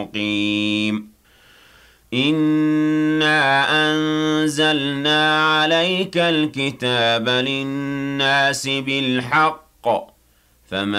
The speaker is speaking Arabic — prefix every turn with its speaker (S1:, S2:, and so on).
S1: مقيم إنا أنزلنا عليك الكتاب للناس بالحق فمن